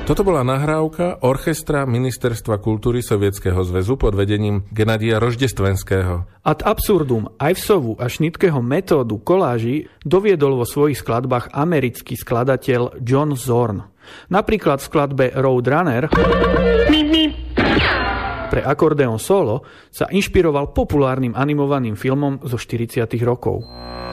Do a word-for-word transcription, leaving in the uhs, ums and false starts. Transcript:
Toto bola nahrávka orchestra Ministerstva kultúry Sovietskeho zväzu pod vedením Genadia Roždestvenského. Ad absurdum Ivesovu a Schnittkeho metódu koláži doviedol vo svojich skladbách americký skladateľ John Zorn. Napríklad v skladbe Roadrunner pre akordeón solo sa inšpiroval populárnym animovaným filmom zo štyridsiatych rokov.